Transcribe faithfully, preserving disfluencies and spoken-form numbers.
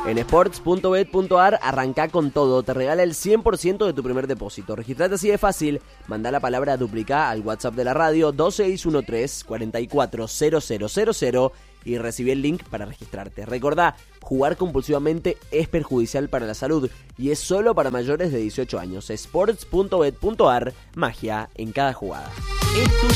En sports punto bet punto ar arrancá con todo, te regala el cien por ciento de tu primer depósito. Registrate así de fácil, mandá la palabra duplicá al WhatsApp de la radio dos seis uno tres, cuatro cuatro cero cero cero cero y recibí el link para registrarte. Recordá, jugar compulsivamente es perjudicial para la salud y es solo para mayores de dieciocho años. sports punto bet punto ar, magia en cada jugada. Es tu